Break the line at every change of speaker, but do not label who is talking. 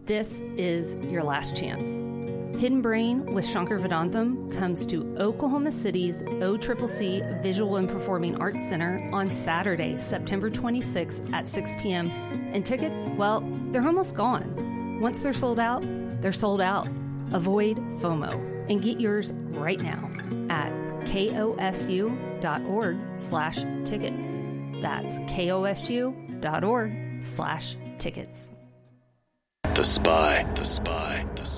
this is your last chance. Hidden Brain with Shankar Vedantam comes to Oklahoma City's OCCC Visual and Performing Arts Center on Saturday, September 26th at 6 p.m. And tickets, well, they're almost gone. Once they're sold out, they're sold out. Avoid FOMO and get yours right now at kosu.org/tickets. That's kosu.org/tickets.
The Spy.